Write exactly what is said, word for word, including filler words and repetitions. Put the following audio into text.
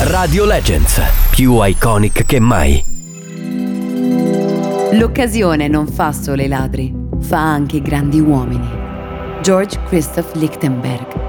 Radio Legends, più iconic che mai. L'occasione non fa solo i ladri, fa anche i grandi uomini. George Christoph Lichtenberg.